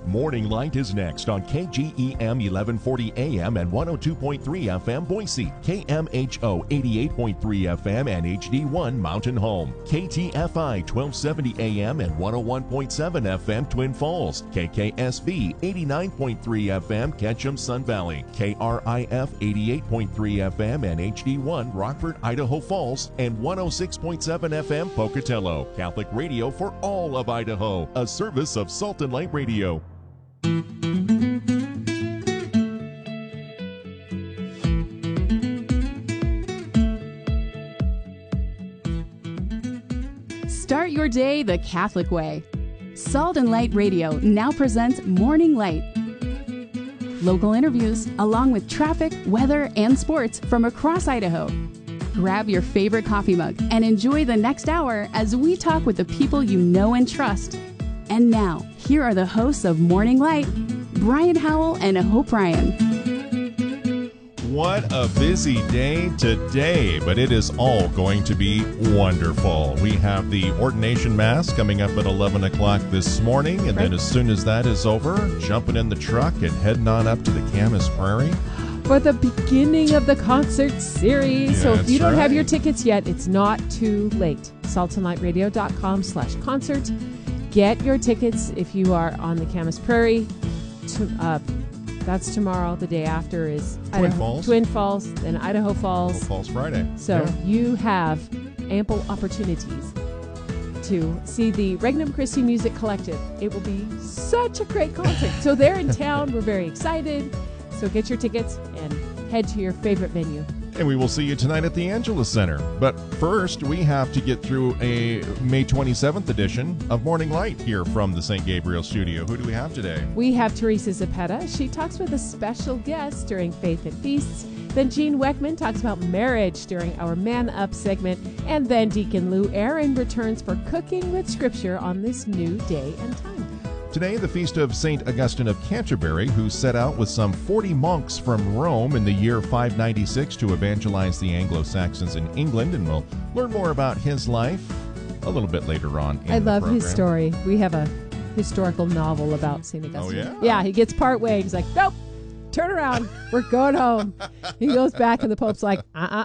Morning Light is next on KGEM 1140 AM and 102.3 FM Boise, KMHO 88.3 FM and HD1 Mountain Home, KTFI 1270 AM and 101.7 FM Twin Falls, KKSV 89.3 FM Ketchum Sun Valley, KRIF 88.3 FM and HD1 Rockford, Idaho Falls, and 106.7 FM Pocatello. Catholic radio for all of Idaho, a service of Salt and Light Radio. Start your day the Catholic way. Salt and Light Radio now presents Morning Light. Local interviews, along with traffic, weather, and sports from across Idaho. Grab your favorite coffee mug and enjoy the next hour as we talk with the people you know and trust. And now, here are the hosts of Morning Light, Brian Howell and Hope Ryan. What a busy day today, but it is all going to be wonderful. We have the ordination mass coming up at 11 o'clock this morning, and then as soon as that is over, jumping in the truck and heading on up to the Camas Prairie for the beginning of the concert series. Yeah, so if you don't have your right. tickets yet, it's not too late. saltandlightradio.com/concert. Get your tickets if you are on the Camas Prairie. That's tomorrow. The day after is Twin Falls, then Idaho Falls. Falls Friday. So you have ample opportunities to see the Regnum Christi Music Collective. It will be such a great concert. So they're in town. We're very excited. So get your tickets and head to your favorite venue. And we will see you tonight at the Angelus Center. But first, we have to get through a May 27th edition of Morning Light here from the St. Gabriel studio. Who do we have today? We have Teresa Zapeta. She talks with a special guest during Faith at Feasts. Then Gene Weckman talks about marriage during our Man Up segment. And then Deacon Lou Aaron returns for Cooking with Scripture on this new day and time. Today, the feast of St. Augustine of Canterbury, who set out with some 40 monks from Rome in the year 596 to evangelize the Anglo-Saxons in England, and we'll learn more about his life a little bit later on in the program. I love his story. We have a historical novel about St. Augustine. Oh, yeah? Yeah, he gets part way. He's like, nope, turn around. We're going home. He goes back, and the Pope's like,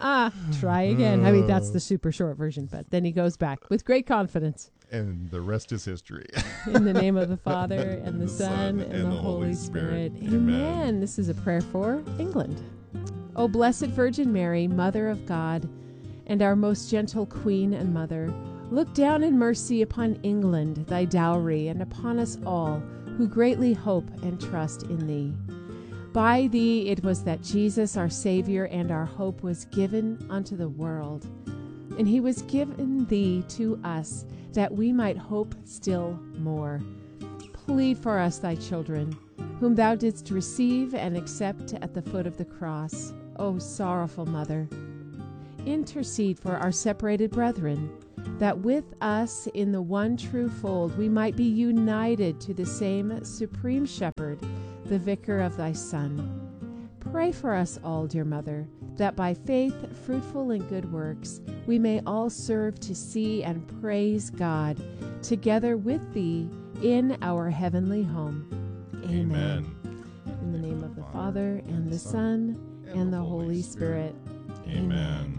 try again. I mean, that's the super short version, but then he goes back with great confidence. And the rest is history. In the name of the Father, and the Son, and the Holy Spirit. Amen. This is a prayer for England. O Blessed Virgin Mary, Mother of God, and our most gentle Queen and Mother, look down in mercy upon England, thy dowry, and upon us all who greatly hope and trust in thee. By thee it was that Jesus, our Savior and our hope, was given unto the world. And he was given thee to us, that we might hope still more. Plead for us, thy children, whom thou didst receive and accept at the foot of the cross, O sorrowful Mother. Intercede for our separated brethren, that with us in the one true fold we might be united to the same supreme shepherd, the vicar of thy Son. Pray for us all, dear Mother, that by faith, fruitful in good works, we may all serve to see and praise God together with thee in our heavenly home. Amen. In the name of the Father, and the Son, and the Holy Spirit. Amen.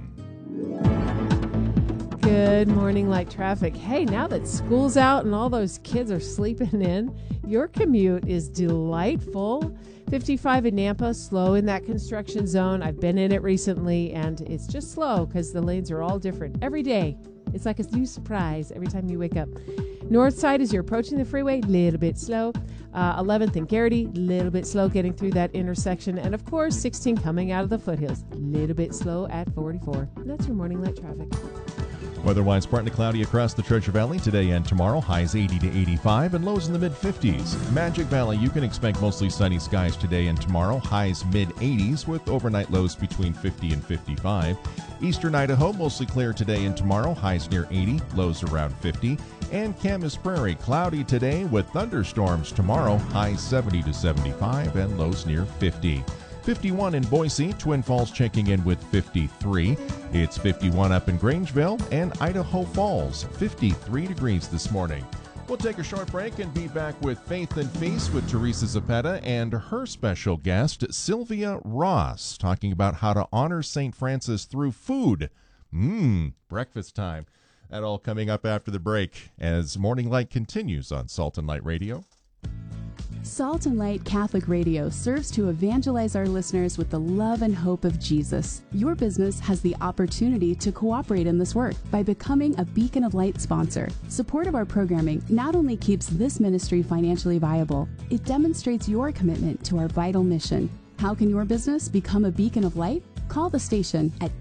Good morning, Light Traffic. Hey, now that school's out and all those kids are sleeping in, your commute is delightful. 55 in Nampa, slow in that construction zone. I've been in it recently, and it's just slow because the lanes are all different every day. It's like a new surprise every time you wake up. North side, as you're approaching the freeway, little bit slow. 11th and Garrity, little bit slow getting through that intersection. And, of course, 16 coming out of the foothills, little bit slow at 44. And that's your morning light traffic. Weather-wise, partly cloudy across the Treasure Valley today and tomorrow. Highs 80 to 85 and lows in the mid-50s. Magic Valley, you can expect mostly sunny skies today and tomorrow. Highs mid-80s with overnight lows between 50 and 55. Eastern Idaho, mostly clear today and tomorrow. Highs near 80, lows around 50. And Camas Prairie, cloudy today with thunderstorms tomorrow. Highs 70 to 75 and lows near 50. 51 in Boise, Twin Falls checking in with 53. It's 51 up in Grangeville and Idaho Falls, 53 degrees this morning. We'll take a short break and be back with Faith and Feast with Teresa Zepeda and her special guest, Sylvia Ross, talking about how to honor St. Francis through food. Breakfast time. That all coming up after the break as Morning Light continues on Salt and Light Radio. Salt and Light Catholic Radio serves to evangelize our listeners with the love and hope of Jesus. Your business has the opportunity to cooperate in this work by becoming a Beacon of Light sponsor. Support of our programming not only keeps this ministry financially viable, it demonstrates your commitment to our vital mission. How can your business become a Beacon of Light? Call the station at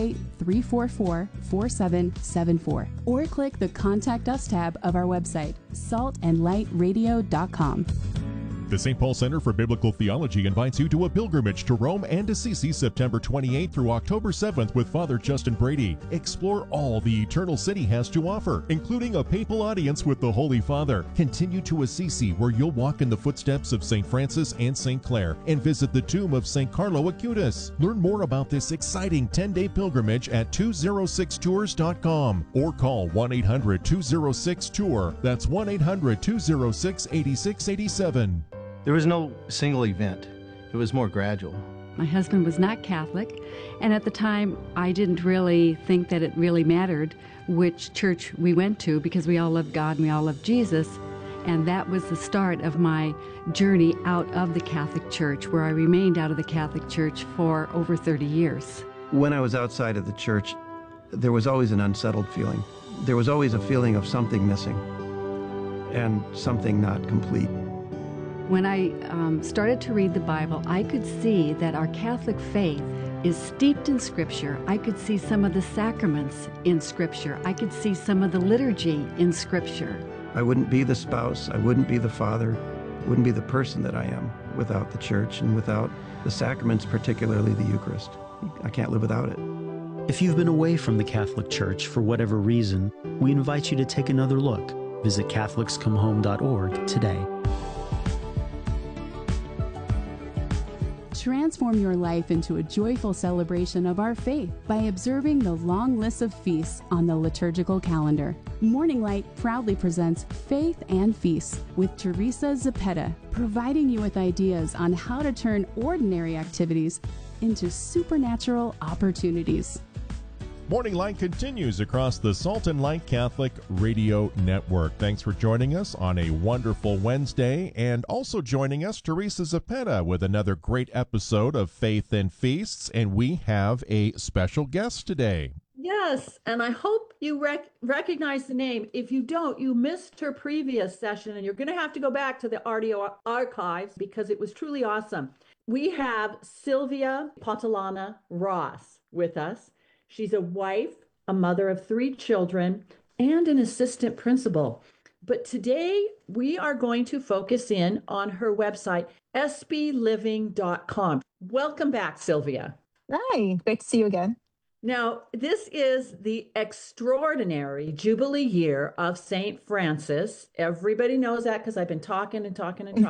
208-344-4774 or click the Contact Us tab of our website, saltandlightradio.com. The St. Paul Center for Biblical Theology invites you to a pilgrimage to Rome and Assisi September 28th through October 7th with Father Justin Brady. Explore all the Eternal City has to offer, including a papal audience with the Holy Father. Continue to Assisi, where you'll walk in the footsteps of St. Francis and St. Clare, and visit the tomb of St. Carlo Acutis. Learn more about this exciting 10-day pilgrimage at 206tours.com or call 1-800-206-TOUR. That's 1-800-206-8687. There was no single event. It was more gradual. My husband was not Catholic, and at the time I didn't really think that it really mattered which church we went to because we all loved God and we all loved Jesus. And that was the start of my journey out of the Catholic Church, where I remained out of the Catholic Church for over 30 years. When I was outside of the church, there was always an unsettled feeling. There was always a feeling of something missing and something not complete. When I started to read the Bible, I could see that our Catholic faith is steeped in Scripture. I could see some of the sacraments in Scripture. I could see some of the liturgy in Scripture. I wouldn't be the spouse, I wouldn't be the father, wouldn't be the person that I am without the church and without the sacraments, particularly the Eucharist. I can't live without it. If you've been away from the Catholic Church for whatever reason, we invite you to take another look. Visit CatholicsComeHome.org today. Transform your life into a joyful celebration of our faith by observing the long list of feasts on the liturgical calendar. Morning Light proudly presents Faith and Feasts with Teresa Zepeda, providing you with ideas on how to turn ordinary activities into supernatural opportunities. Morning Light continues across the Salt and Light Catholic Radio Network. Thanks for joining us on a wonderful Wednesday, and also joining us, Teresa Zepeda, with another great episode of Faith and Feasts, and we have a special guest today. Yes, and I hope you recognize the name. If you don't, you missed her previous session, and you're going to have to go back to the audio archives because it was truly awesome. We have Sylvia Pontolana Ross with us. She's a wife, a mother of 3 children, and an assistant principal. But today we are going to focus in on her website, sbliving.com. Welcome back, Sylvia. Hi, great to see you again. Now, this is the extraordinary Jubilee year of St. Francis. Everybody knows that because I've been talking. And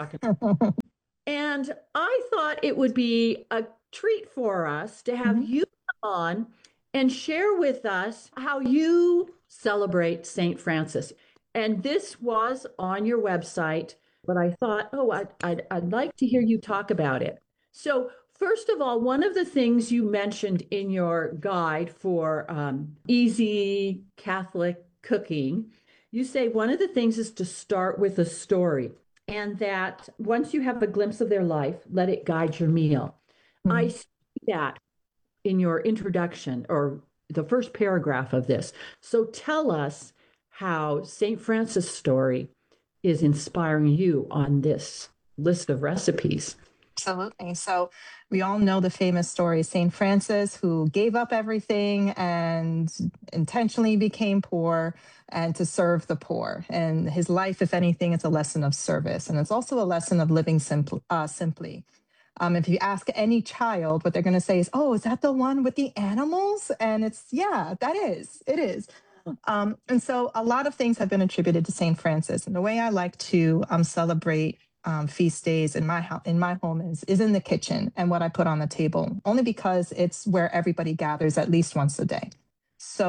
I thought it would be a treat for us to have you come on and share with us how you celebrate St. Francis. And this was on your website, but I thought, I'd like to hear you talk about it. So first of all, one of the things you mentioned in your guide for easy Catholic cooking, you say one of the things is to start with a story, and that once you have a glimpse of their life, let it guide your meal. Mm-hmm. I see that in your introduction or the first paragraph of this. So tell us how St. Francis' story is inspiring you on this list of recipes. Absolutely. So we all know the famous story, St. Francis, who gave up everything and intentionally became poor and to serve the poor. And his life, if anything, is a lesson of service. And it's also a lesson of living simply. If you ask any child, what they're going to say is, oh, is that the one with the animals? And it's, yeah, it is. And so a lot of things have been attributed to St. Francis. And the way I like to celebrate feast days in my home is in the kitchen and what I put on the table, only because it's where everybody gathers at least once a day. So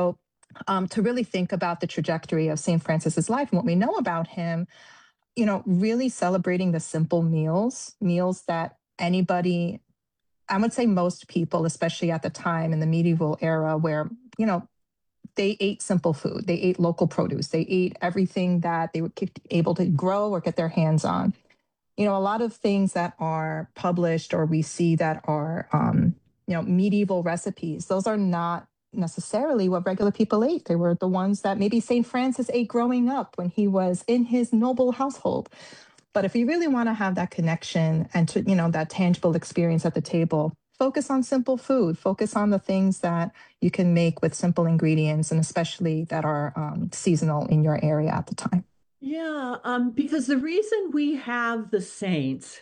to really think about the trajectory of St. Francis's life and what we know about him, really celebrating the simple meals that anybody, I would say most people, especially at the time in the medieval era where, they ate simple food. They ate local produce. They ate everything that they were able to grow or get their hands on. A lot of things that are published or we see that are, medieval recipes, those are not necessarily what regular people ate. They were the ones that maybe St. Francis ate growing up when he was in his noble household. But if you really want to have that connection and to, that tangible experience at the table, focus on simple food, focus on the things that you can make with simple ingredients, and especially that are seasonal in your area at the time. Yeah, because the reason we have the saints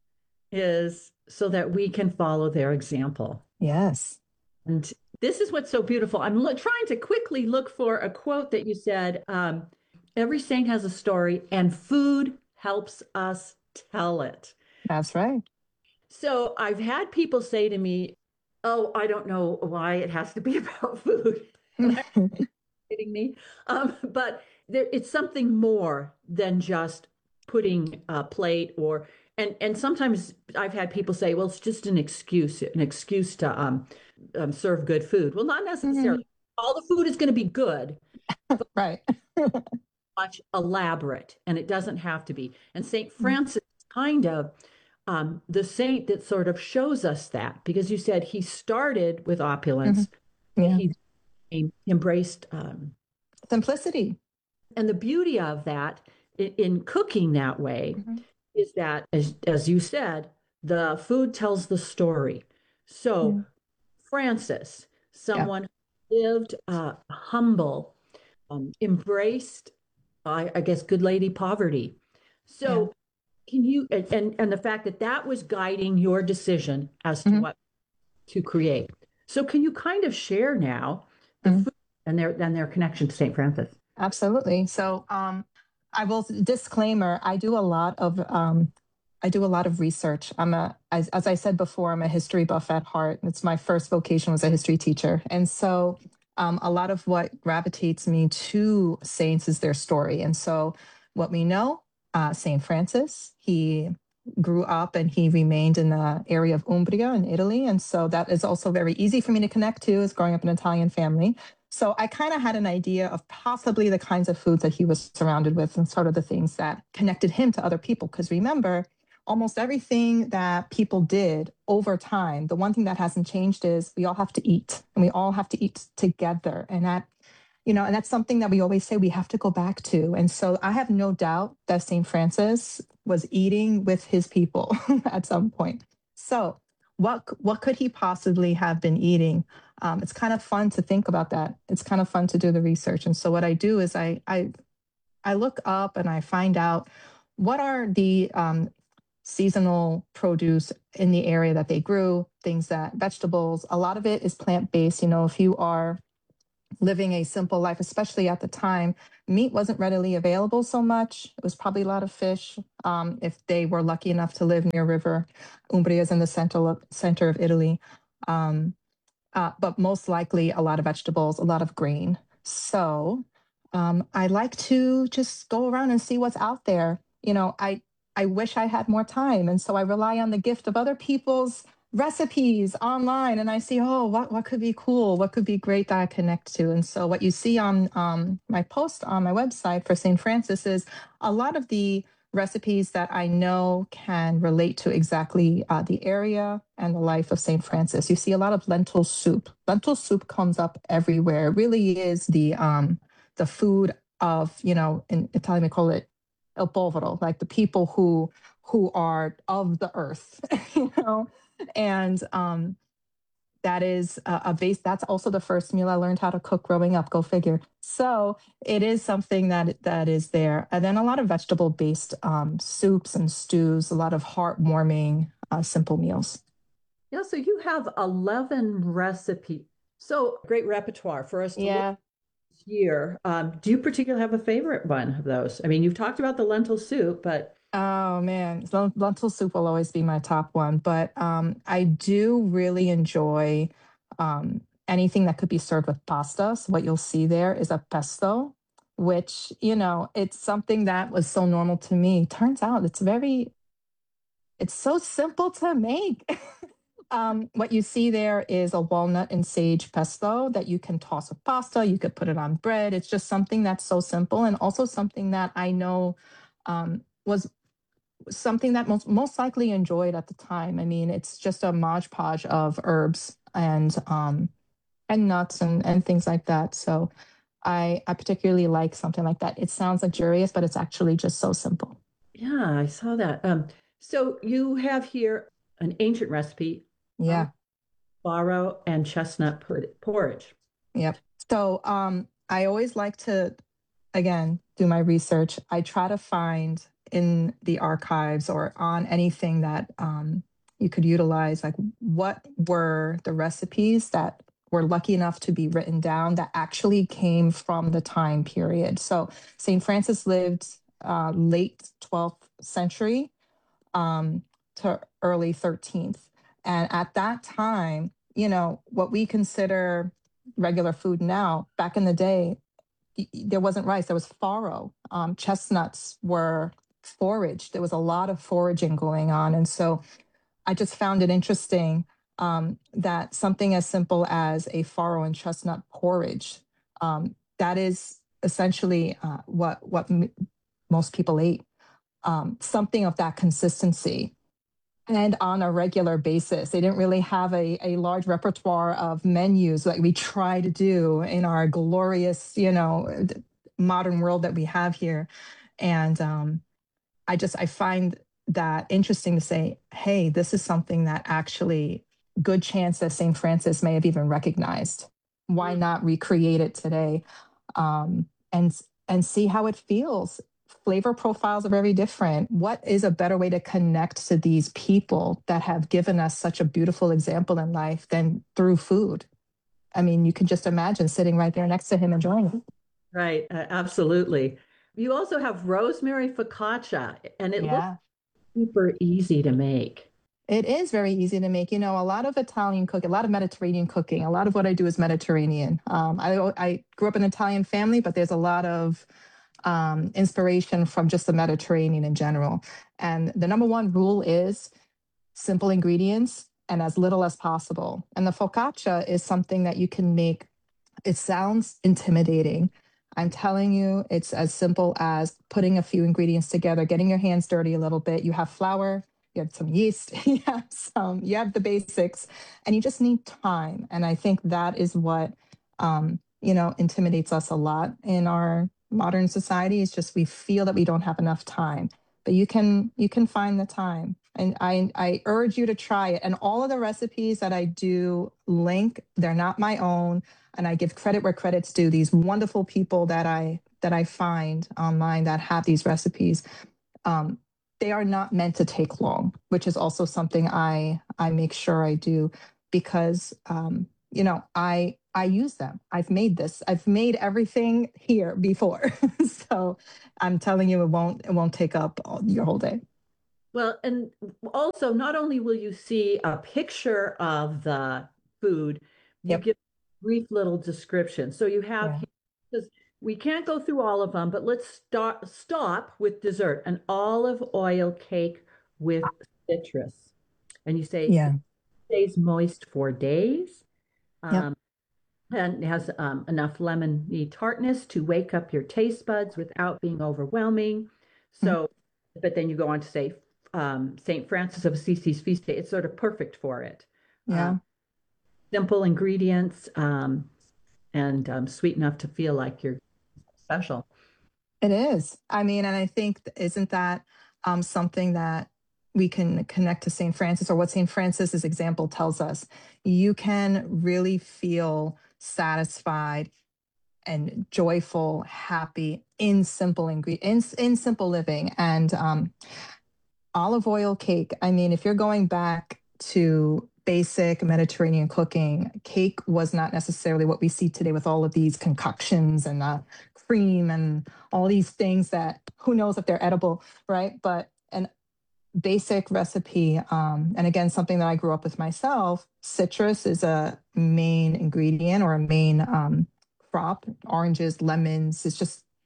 is so that we can follow their example. Yes. And this is what's so beautiful. I'm trying to quickly look for a quote that you said, every saint has a story and food helps us tell it. That's right. So I've had people say to me, oh, I don't know why it has to be about food. Kidding me? But it's something more than just putting a plate or, and sometimes I've had people say, well, it's just an excuse to serve good food. Well, not necessarily. All the food is going to be good. Right. Much elaborate, and it doesn't have to be. And St. Francis is kind of the saint that sort of shows us that, because you said he started with opulence. Yeah. He embraced simplicity. And the beauty of that in cooking that way is that, as you said, the food tells the story. So Francis, someone who lived humble, embraced, I guess, good lady poverty. So can you, and the fact that was guiding your decision as to what to create. So can you kind of share now the food and their connection to St. Francis? Absolutely. So I will disclaimer, I do a lot of research. As I said before, I'm a history buff at heart. It's my first vocation was a history teacher. And so a lot of what gravitates me to saints is their story. And so what we know, St. Francis, he grew up and he remained in the area of Umbria in Italy. And so that is also very easy for me to connect to, as growing up in an Italian family. So I kind of had an idea of possibly the kinds of foods that he was surrounded with and sort of the things that connected him to other people. Because remember, almost everything that people did over time, the one thing that hasn't changed is we all have to eat, and we all have to eat together. And that, and that's something that we always say we have to go back to. And so I have no doubt that St. Francis was eating with his people at some point. So what could he possibly have been eating? It's kind of fun to think about that. It's kind of fun to do the research. And so what I do is I look up and I find out what are the seasonal produce in the area that they grew, vegetables. A lot of it is plant-based. If you are living a simple life, especially at the time, meat wasn't readily available so much. It was probably a lot of fish. If they were lucky enough to live near river, Umbria is in the center of Italy. But most likely a lot of vegetables, a lot of grain. So I like to just go around and see what's out there. I wish I had more time. And so I rely on the gift of other people's recipes online. And I see, what could be cool? What could be great that I connect to? And so what you see on my post on my website for St. Francis is a lot of the recipes that I know can relate to exactly the area and the life of St. Francis. You see a lot of lentil soup. Lentil soup comes up everywhere. It really is the food of, in Italian we call it il povero, like the people who are of the earth, and that is a base. That's also the first meal I learned how to cook growing up. Go figure. So it is something that is there. And then a lot of vegetable-based soups and stews, a lot of heartwarming, simple meals. Yeah, so you have 11 recipes. So great repertoire for us to look this year. Do you particularly have a favorite one of those? I mean, you've talked about the lentil soup, but... Oh man, lentil soup will always be my top one, but I do really enjoy anything that could be served with pasta. So what you'll see there is a pesto, which, it's something that was so normal to me. Turns out it's so simple to make. What you see there is a walnut and sage pesto that you can toss with pasta. You could put it on bread. It's just something that's so simple, and also something that I know was something that most likely enjoyed at the time. I mean, it's just a modge podge of herbs and nuts and things like that. So I particularly like something like that. It sounds luxurious, but it's actually just so simple. Yeah, I saw that. So you have here an ancient recipe. Yeah. Farro and chestnut porridge. Yep. So I always like to, again, do my research. I try to find in the archives or on anything that you could utilize, like what were the recipes that were lucky enough to be written down that actually came from the time period. So St. Francis lived late 12th century to early 13th. And at that time, what we consider regular food now, back in the day, there wasn't rice, there was farro. Chestnuts were foraged. There was a lot of foraging going on. And so I just found it interesting that something as simple as a farro and chestnut porridge, that is essentially what most people ate, something of that consistency. And on a regular basis. They didn't really have a large repertoire of menus like we try to do in our glorious, modern world that we have here. And I find that interesting to say, hey, this is something that actually good chance that St. Francis may have even recognized. Why not recreate it today and see how it feels? Flavor profiles are very different. What is a better way to connect to these people that have given us such a beautiful example in life than through food? I mean, you can just imagine sitting right there next to him enjoying it. Right, absolutely. You also have rosemary focaccia, and it looks super easy to make. It is very easy to make. A lot of Italian cooking, a lot of Mediterranean cooking. A lot of what I do is Mediterranean. I grew up in an Italian family, but there's a lot of inspiration from just the Mediterranean in general. And the number one rule is simple ingredients and as little as possible. And the focaccia is something that you can make. It sounds intimidating. I'm telling you, it's as simple as putting a few ingredients together, getting your hands dirty a little bit. You have flour, you have some yeast, you have the basics, and you just need time. And I think that is what, intimidates us a lot in our modern society. Is just we feel that we don't have enough time, but you can find the time. And I urge you to try it. And all of the recipes that I do link, they're not my own. And I give credit where credit's due. These wonderful people that I find online that have these recipes, they are not meant to take long, which is also something I make sure I do because, I use them. I've made everything here before. So I'm telling you, it won't take up your whole day. Well, and also not only will you see a picture of the food, you give a brief little description. So you have, because we can't go through all of them, but let's stop with dessert, an olive oil cake with citrus. And you say, it stays moist for days. And it has enough lemony tartness to wake up your taste buds without being overwhelming. So, but then you go on to say St. Francis of Assisi's feast day. It's sort of perfect for it. Simple ingredients and sweet enough to feel like you're special. It is. I mean, and I think, isn't that something that we can connect to St. Francis, or what St. Francis's example tells us? You can really feel satisfied and joyful, happy in simple ingredients, in simple living. And olive oil cake, I mean, if you're going back to basic Mediterranean cooking, cake was not necessarily what we see today with all of these concoctions and cream and all these things that who knows if they're edible, right? But an basic recipe. And again, something that I grew up with myself. Citrus is a main ingredient or a main crop. Oranges, lemons. It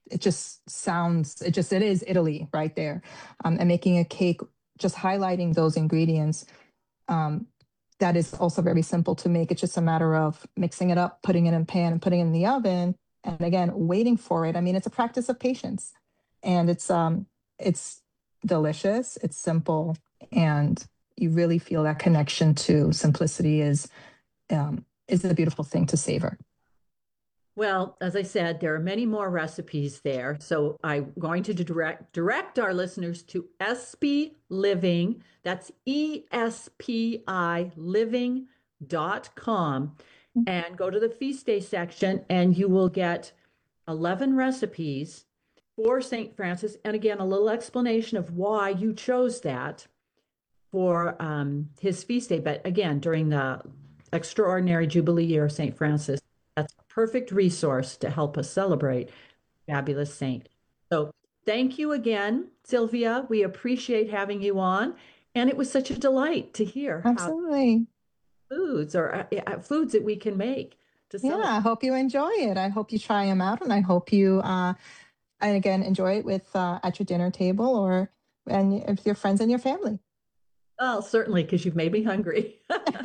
is Italy right there. And making a cake, just highlighting those ingredients. That is also very simple to make. It's just a matter of mixing it up, putting it in a pan and putting it in the oven. And again, waiting for it. I mean, it's a practice of patience, and it's delicious. It's simple, and you really feel that connection to simplicity is a beautiful thing to savor. Well, as I said, there are many more recipes there. So I'm going to direct our listeners to Espy Living. That's ESPI living.com, and go to the feast day section, and you will get 11 recipes for St. Francis. And again, a little explanation of why you chose that for his feast day. But again, during the extraordinary Jubilee year of St. Francis, that's a perfect resource to help us celebrate fabulous saint. So thank you again, Sylvia. We appreciate having you on. And it was such a delight to hear Absolutely. foods that we can make to celebrate. Yeah, I hope you enjoy it. I hope you try them out, and I hope you, and again, enjoy it with at your dinner table or with your friends and your family. Oh, certainly, because you've made me hungry.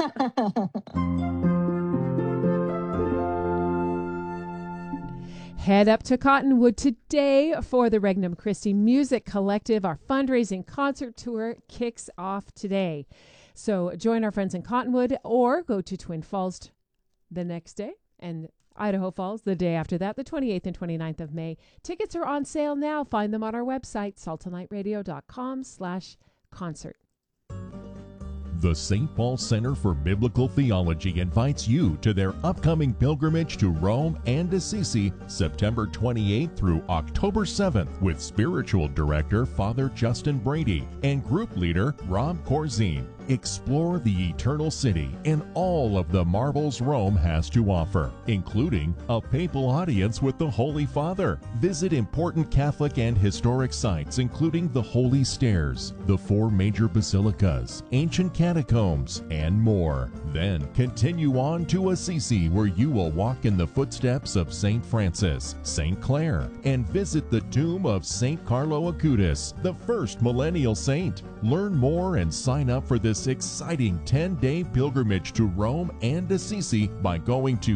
Head up to Cottonwood today for the Regnum Christi Music Collective. Our fundraising concert tour kicks off today. So join our friends in Cottonwood, or go to Twin Falls the next day and Idaho Falls the day after that, the 28th and 29th of May. Tickets are on sale now. Find them on our website, saltandlightradio.com/concert. The St. Paul Center for Biblical Theology invites you to their upcoming pilgrimage to Rome and Assisi, September 28th through October 7th, with Spiritual Director Father Justin Brady and Group Leader Rob Corzine. Explore the Eternal City and all of the marvels Rome has to offer, including a papal audience with the Holy Father. Visit important Catholic and historic sites, including the Holy Stairs, the 4 major basilicas, ancient catacombs, and more. Then continue on to Assisi, where you will walk in the footsteps of St. Francis, St. Clare, and visit the tomb of St. Carlo Acutis, the first millennial saint. Learn more and sign up for this exciting 10-day pilgrimage to Rome and Assisi by going to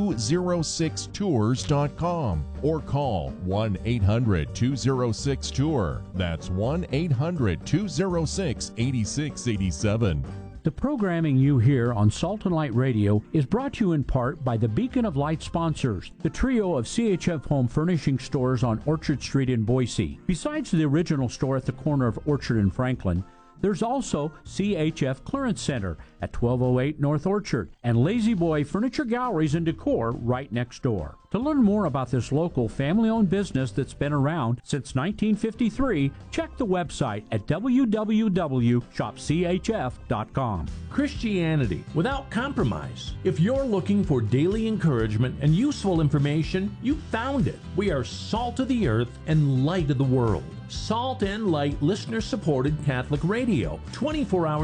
206tours.com or call 1-800-206-TOUR. That's 1-800-206-8687. The programming you hear on Salt and Light Radio is brought to you in part by the Beacon of Light sponsors, the trio of CHF Home Furnishing stores on Orchard Street in Boise. Besides the original store at the corner of Orchard and Franklin, there's also CHF Clearance Center at 1208 North Orchard and Lazy Boy Furniture Galleries and Decor right next door. To learn more about this local family-owned business that's been around since 1953, check the website at www.shopchf.com. Christianity without compromise. If you're looking for daily encouragement and useful information, you found it. We are salt of the earth and light of the world. Salt and Light listener-supported Catholic radio, 24 hours